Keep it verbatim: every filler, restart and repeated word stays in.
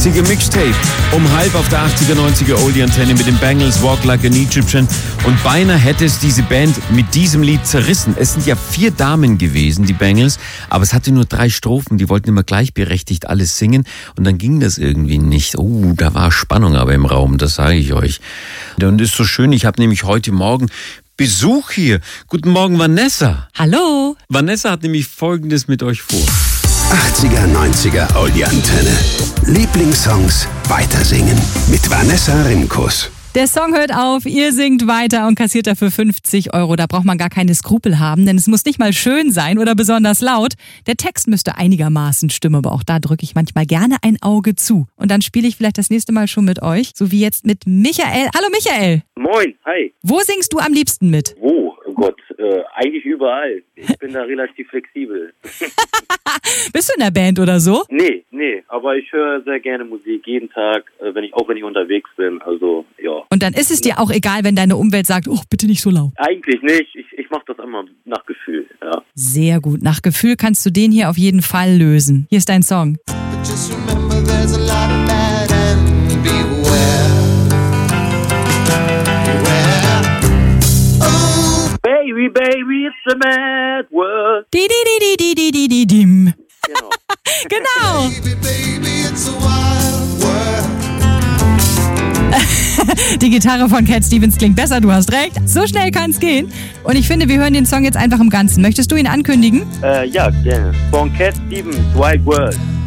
achtziger Mixtape. Um halb auf der achtziger, neunziger Oldie-Antenne mit den Bangles, Walk Like an Egyptian. Und beinahe hätte es diese Band mit diesem Lied zerrissen. Es sind ja vier Damen gewesen, die Bangles, aber es hatte nur drei Strophen. Die wollten immer gleichberechtigt alles singen und dann ging das irgendwie nicht. Oh, da war Spannung aber im Raum, das sage ich euch. Und ist so schön, ich habe nämlich heute Morgen Besuch hier. Guten Morgen, Vanessa. Hallo. Vanessa hat nämlich Folgendes mit euch vor. achtziger, neunziger Oldie-Antenne. Lieblingssongs weitersingen mit Vanessa Rimkus. Der Song hört auf, ihr singt weiter und kassiert dafür fünfzig Euro. Da braucht man gar keine Skrupel haben, denn es muss nicht mal schön sein oder besonders laut. Der Text müsste einigermaßen stimmen, aber auch da drücke ich manchmal gerne ein Auge zu. Und dann spiele ich vielleicht das nächste Mal schon mit euch, so wie jetzt mit Michael. Hallo Michael! Moin, hi. Wo singst du am liebsten mit? Wo? Oh Gott, äh, eigentlich überall. Ich bin da relativ flexibel. Bist du in der Band oder so? Nee, nee, aber ich höre sehr gerne Musik, jeden Tag, äh, wenn ich, auch wenn ich unterwegs bin, also ja. Und dann ist es dir auch egal, wenn deine Umwelt sagt, oh, bitte nicht so laut. Eigentlich nicht, ich, ich mache das immer nach Gefühl, ja. Sehr gut, nach Gefühl kannst du den hier auf jeden Fall lösen. Hier ist dein Song. Just remember there's a lot of bad and beware. Baby, baby, it's a mad world. Di, di, di, di, di, di, di, dim. Genau. Genau. Baby, baby, it's a wild world. Die Gitarre von Cat Stevens klingt besser, du hast recht. So schnell kann's gehen. Und ich finde, wir hören den Song jetzt einfach im Ganzen. Möchtest du ihn ankündigen? Äh, ja, gerne. Von Cat Stevens, Wild World.